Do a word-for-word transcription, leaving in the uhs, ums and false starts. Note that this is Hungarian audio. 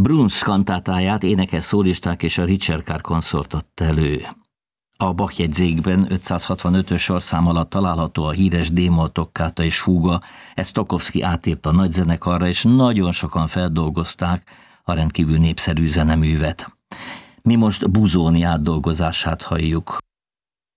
Bruns kantátáját énekes szólisták és a Richard Carr konszort adta elő. A Bach jegyzékben ötszázhatvanötös sorszám alatt található a híres D-moll tokkáta és fúga, ezt Stokowski átírta a nagyzenekarra, és nagyon sokan feldolgozták a rendkívül népszerű zeneművet. Mi most Buzoni átdolgozását halljuk.